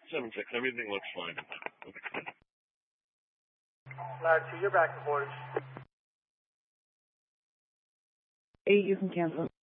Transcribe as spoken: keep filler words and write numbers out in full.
seven six, everything looks fine. Ladder two, you're back to orders. Eight, you can cancel.